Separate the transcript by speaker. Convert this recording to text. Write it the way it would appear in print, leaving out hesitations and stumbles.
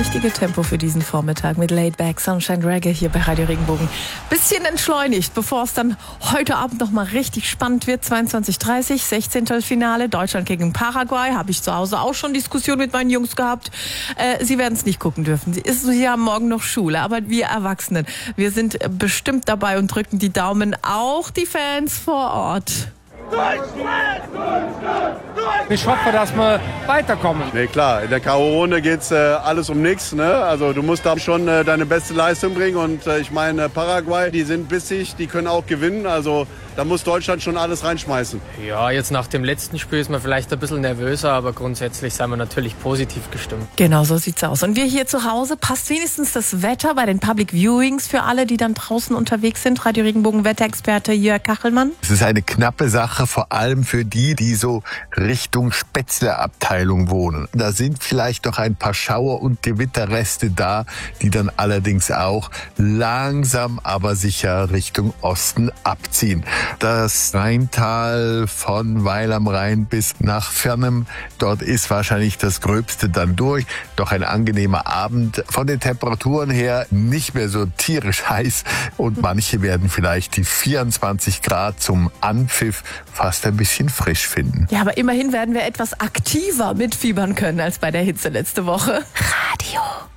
Speaker 1: richtige Tempo für diesen Vormittag mit Laid Back Sunshine Reggae hier bei Radio Regenbogen. Bisschen entschleunigt, bevor es dann heute Abend noch mal richtig spannend wird. 22:30, 16. Finale, Deutschland gegen Paraguay. Habe ich zu Hause auch schon Diskussion mit meinen Jungs gehabt. Sie werden es nicht gucken dürfen. Sie haben morgen noch Schule, aber wir Erwachsenen, wir sind bestimmt dabei und drücken die Daumen, auch die Fans vor Ort.
Speaker 2: Ich hoffe, dass wir weiterkommen.
Speaker 3: Nee, klar, in der K.O.-Runde geht's alles um nichts. Ne? Also du musst da schon deine beste Leistung bringen. Und ich meine, Paraguay, die sind bissig, die können auch gewinnen. Also da muss Deutschland schon alles reinschmeißen.
Speaker 4: Ja, jetzt nach dem letzten Spiel ist man vielleicht ein bisschen nervöser, aber grundsätzlich sind wir natürlich positiv gestimmt.
Speaker 1: Genau, so sieht's aus. Und wir hier zu Hause, passt wenigstens das Wetter bei den Public Viewings für alle, die dann draußen unterwegs sind? Radio Regenbogen Wetterexperte Jörg Kachelmann.
Speaker 5: Es ist eine knappe Sache, vor allem für die so Richtung Spätzle-Abteilung wohnen. Da sind vielleicht noch ein paar Schauer- und Gewitterreste da, die dann allerdings auch langsam, aber sicher Richtung Osten abziehen. Das Rheintal von Weil am Rhein bis nach Fernem, dort ist wahrscheinlich das Gröbste dann durch. Doch ein angenehmer Abend. Von den Temperaturen her nicht mehr so tierisch heiß und manche werden vielleicht die 24 Grad zum Anpfiff fast ein bisschen frisch finden.
Speaker 1: Ja, aber immerhin werden wir etwas aktiver mitfiebern können als bei der Hitze letzte Woche. Radio